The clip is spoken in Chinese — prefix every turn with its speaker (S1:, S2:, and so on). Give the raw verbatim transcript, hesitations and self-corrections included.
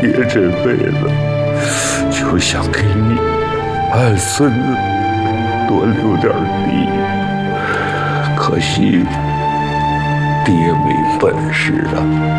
S1: 爹这辈子就想给你俺孙子多留点地，可惜爹没本事啊。